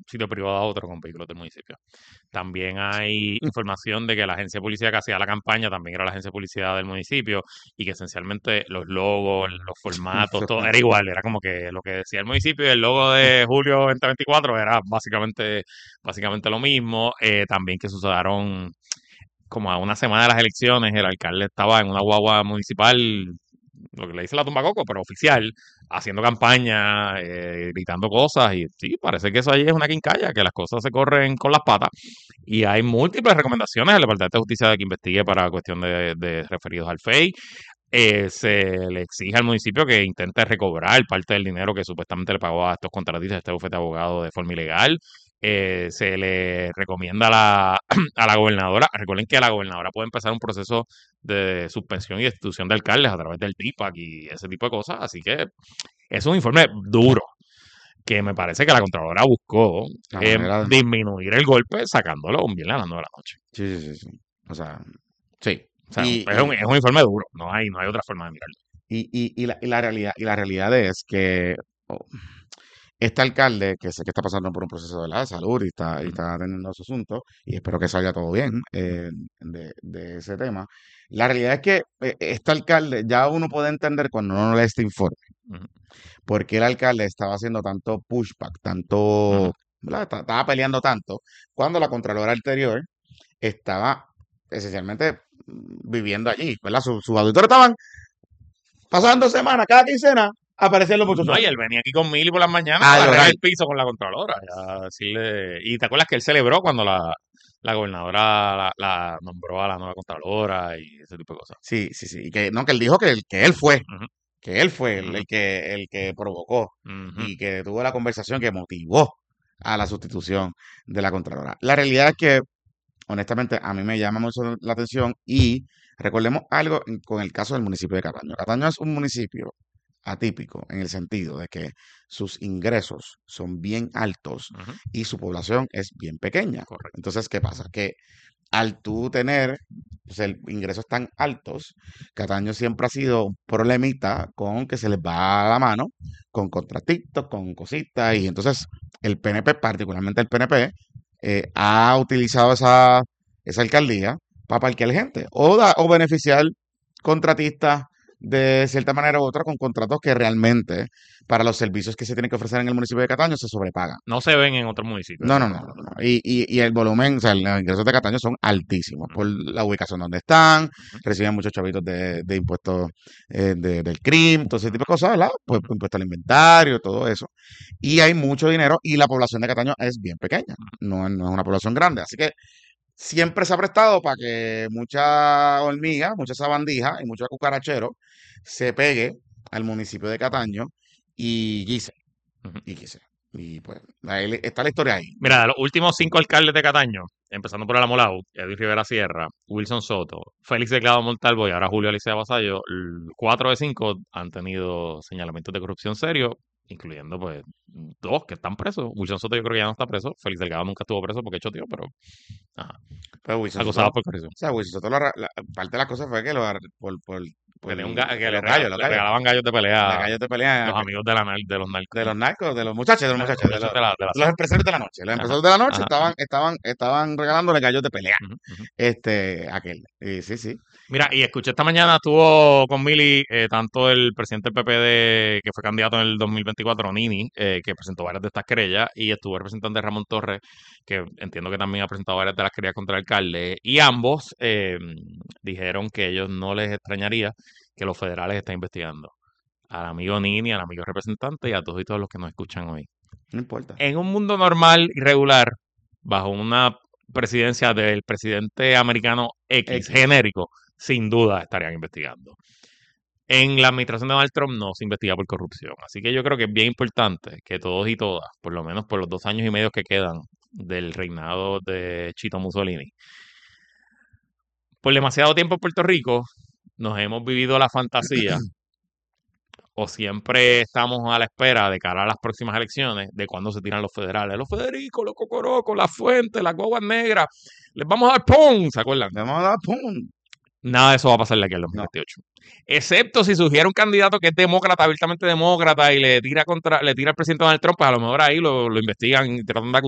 sitio privado a otro con vehículos del municipio. También hay información de que la agencia de policía que hacía la campaña también era la agencia de policía del municipio y que esencialmente los logos, los formatos, todo era igual. Era como que lo que decía el municipio y el logo de julio 2024 era básicamente lo mismo. También que se usaron como a una semana de las elecciones, el alcalde estaba en una guagua municipal, lo que le dice la tumba coco, pero oficial, haciendo campaña, gritando cosas, y sí, parece que eso ahí es una quincalla, que las cosas se corren con las patas, y hay múltiples recomendaciones del Departamento de Justicia de que investigue para cuestión de referidos al FEI. Se le exige al municipio que intente recobrar parte del dinero que supuestamente le pagó a estos contratistas, a este bufete de abogados de forma ilegal. Se le recomienda a la gobernadora, recuerden que la gobernadora puede empezar un proceso de suspensión y destitución de alcaldes a través del TIPAC y ese tipo de cosas, así que es un informe duro que me parece que la Contralora buscó disminuir el golpe sacándolo un viernes a las 9 de la noche. Sí, sí, sí. O sea, sí. O sea, es un informe duro, no hay otra forma de mirarlo. Y la realidad es que este alcalde, que sé que está pasando por un proceso de salud y está teniendo su asunto, y espero que salga todo bien de ese tema. La realidad es que este alcalde, ya uno puede entender cuando uno lee este informe, porque el alcalde estaba haciendo tanto pushback, tanto, estaba peleando tanto, cuando la Contralora anterior estaba esencialmente viviendo allí, ¿verdad? Sus auditores estaban pasando semanas, cada quincena, aparecían los muchachos. No, y él venía aquí con Mili por las mañanas a agarrar el piso con la Contralora. Y te acuerdas que él celebró cuando la gobernadora la nombró a la nueva Contralora y ese tipo de cosas. Sí, sí, sí. Y que él dijo que él fue. Que él fue el que provocó y que tuvo la conversación que motivó a la sustitución de la Contralora. La realidad es que, honestamente, a mí me llama mucho la atención y recordemos algo con el caso del municipio de Cataño. Cataño es un municipio atípico en el sentido de que sus ingresos son bien altos y su población es bien pequeña. Correcto. Entonces, ¿qué pasa? Que al tú tener ingresos tan altos, Cataño siempre ha sido un problemita con que se les va a la mano con contratitos, con cositas, y entonces el PNP, particularmente el PNP, ha utilizado esa alcaldía para parquear gente o beneficiar contratistas de cierta manera u otra con contratos que realmente para los servicios que se tienen que ofrecer en el municipio de Cataño se sobrepagan. No se ven en otros municipios. No. Y el volumen, o sea, los ingresos de Cataño son altísimos por la ubicación donde están, reciben muchos chavitos de impuestos del crimen, todo ese tipo de cosas, ¿verdad? Pues impuestos al inventario, todo eso. Y hay mucho dinero y la población de Cataño es bien pequeña, no es una población grande. Así que siempre se ha prestado para que mucha hormiga, mucha sabandija y mucho cucarachero se pegue al municipio de Cataño y guise. Y pues ahí está la historia ahí. Mira, de los últimos 5 alcaldes de Cataño, empezando por el Amolau, Edwin Rivera Sierra, Wilson Soto, Félix Delgado Montalvo y ahora Julio Alicia Basallo, 4 de 5 han tenido señalamientos de corrupción serios, incluyendo pues 2 que están presos. Wilson Soto yo creo que ya no está preso. Félix Delgado nunca estuvo preso porque hecho tío, pero acusado por corrupción. O sea, Wilson Soto, parte de las cosas fue que que le regalaban gallos de pelea. Gallos de pelea. Los amigos de los narcos. De los narcos, de los muchachos, de los empresarios de la noche. Los empresarios de la noche estaban regalándole gallos de pelea. Aquel. Sí, sí. Mira, y escuché esta mañana, estuvo con Mili, tanto el presidente del PPD, que fue candidato en el 2024, Nini, que presentó varias de estas querellas, y estuvo el representante Ramón Torres, que entiendo que también ha presentado varias de las querellas contra el alcalde, y ambos dijeron que ellos no les extrañaría que los federales estén investigando al amigo Nini, al amigo representante y a todos y todos los que nos escuchan hoy. No importa. En un mundo normal y regular, bajo una presidencia del presidente americano X. genérico, sin duda estarían investigando. En la administración de Donald Trump no se investiga por corrupción. Así que yo creo que es bien importante que todos y todas, por lo menos por los 2 años y medio que quedan del reinado de Chito Mussolini, por demasiado tiempo en Puerto Rico nos hemos vivido la fantasía o siempre estamos a la espera de cara a las próximas elecciones de cuando se tiran los federales. Los Federicos, los Cocorocos, las Fuentes, las Guaguas Negras. Les vamos a dar ¡pum! ¿Se acuerdan? Les vamos a dar ¡pum! Nada de eso va a pasar de aquí al 2028. No. Excepto si surgiera un candidato que es demócrata, abiertamente demócrata, y le tira al presidente Donald Trump, pues a lo mejor ahí lo investigan y tratan de acusar